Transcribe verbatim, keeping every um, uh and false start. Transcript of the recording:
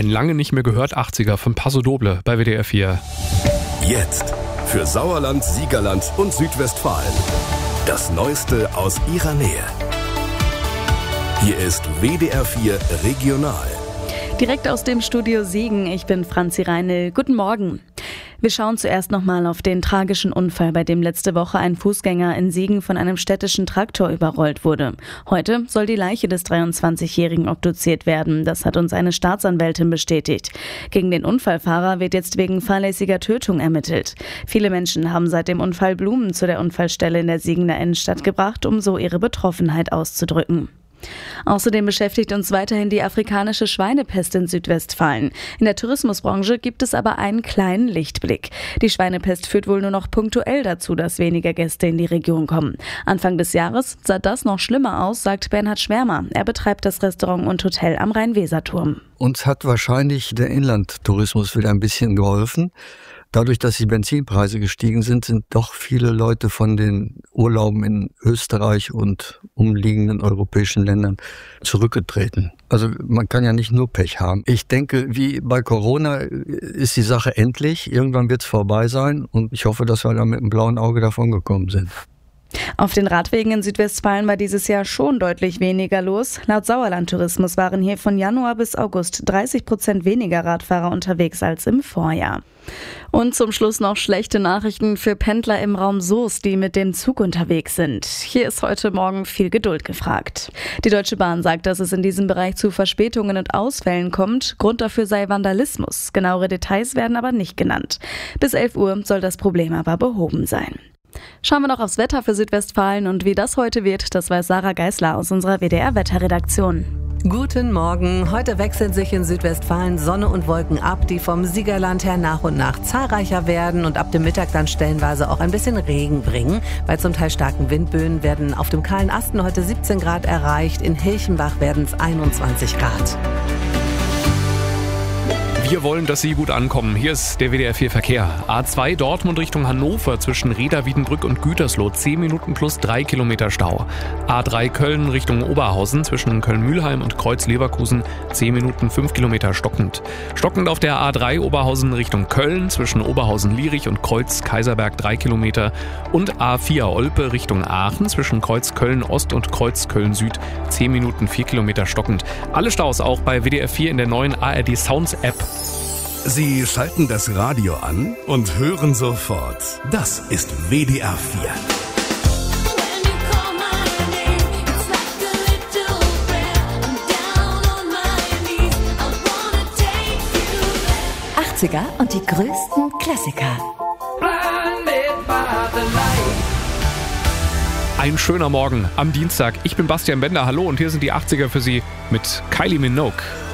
Ein lange nicht mehr gehört achtziger von Paso Doble bei W D R vier. Jetzt für Sauerland, Siegerland und Südwestfalen. Das Neueste aus ihrer Nähe. Hier ist W D R vier Regional. Direkt aus dem Studio Siegen, ich bin Franzi Reinl. Guten Morgen. Wir schauen zuerst nochmal auf den tragischen Unfall, bei dem letzte Woche ein Fußgänger in Siegen von einem städtischen Traktor überrollt wurde. Heute soll die Leiche des dreiundzwanzigjährigen obduziert werden. Das hat uns eine Staatsanwältin bestätigt. Gegen den Unfallfahrer wird jetzt wegen fahrlässiger Tötung ermittelt. Viele Menschen haben seit dem Unfall Blumen zu der Unfallstelle in der Siegener Innenstadt gebracht, um so ihre Betroffenheit auszudrücken. Außerdem beschäftigt uns weiterhin die afrikanische Schweinepest in Südwestfalen. In der Tourismusbranche gibt es aber einen kleinen Lichtblick. Die Schweinepest führt wohl nur noch punktuell dazu, dass weniger Gäste in die Region kommen. Anfang des Jahres sah das noch schlimmer aus, sagt Bernhard Schwärmer. Er betreibt das Restaurant und Hotel am Rhein-Weser-Turm. Uns hat wahrscheinlich der Inlandtourismus wieder ein bisschen geholfen. Dadurch, dass die Benzinpreise gestiegen sind, sind doch viele Leute von den Urlauben in Österreich und umliegenden europäischen Ländern zurückgetreten. Also man kann ja nicht nur Pech haben. Ich denke, wie bei Corona ist die Sache endlich. Irgendwann wird es vorbei sein und ich hoffe, dass wir da mit einem blauen Auge davon gekommen sind. Auf den Radwegen in Südwestfalen war dieses Jahr schon deutlich weniger los. Laut Sauerland Tourismus waren hier von Januar bis August dreißig Prozent weniger Radfahrer unterwegs als im Vorjahr. Und zum Schluss noch schlechte Nachrichten für Pendler im Raum Soest, die mit dem Zug unterwegs sind. Hier ist heute Morgen viel Geduld gefragt. Die Deutsche Bahn sagt, dass es in diesem Bereich zu Verspätungen und Ausfällen kommt. Grund dafür sei Vandalismus. Genauere Details werden aber nicht genannt. Bis elf Uhr soll das Problem aber behoben sein. Schauen wir noch aufs Wetter für Südwestfalen und wie das heute wird, das weiß Sarah Geisler aus unserer W D R-Wetterredaktion. Guten Morgen. Heute wechseln sich in Südwestfalen Sonne und Wolken ab, die vom Siegerland her nach und nach zahlreicher werden und ab dem Mittag dann stellenweise auch ein bisschen Regen bringen. Bei zum Teil starken Windböen werden auf dem kahlen Asten heute siebzehn Grad erreicht, in Hilchenbach werden es einundzwanzig Grad. Wir wollen, dass Sie gut ankommen. Hier ist der W D R vier Verkehr. A zwei Dortmund Richtung Hannover zwischen Reda, Wiedenbrück und Gütersloh. zehn Minuten plus drei Kilometer Stau. A drei Köln Richtung Oberhausen zwischen Köln-Mühlheim und Kreuz-Leverkusen. zehn Minuten fünf Kilometer stockend. Stockend auf der A drei Oberhausen Richtung Köln zwischen Oberhausen-Lierich und Kreuz-Kaiserberg drei Kilometer. Und A vier Olpe Richtung Aachen zwischen Kreuz Köln-Ost und Kreuz Köln-Süd. zehn Minuten vier Kilometer stockend. Alle Staus auch bei W D R vier in der neuen A R D Sounds App. Sie schalten das Radio an und hören sofort. Das ist W D R vier. achtziger und die größten Klassiker. Ein schöner Morgen am Dienstag. Ich bin Bastian Bender. Hallo und hier sind die achtziger für Sie mit Kylie Minogue.